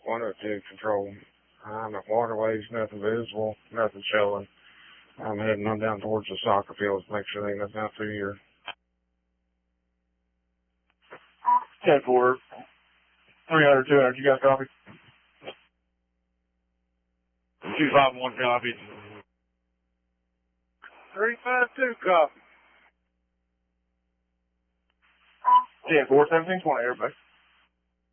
102 control. I'm at Waterways, nothing visible, nothing showing. I'm heading on down towards the soccer fields to make sure there ain't nothing out through here. 10-4, 300, 200, you got a copy? 251 copy. 352 copy. 10-4, 1720, everybody.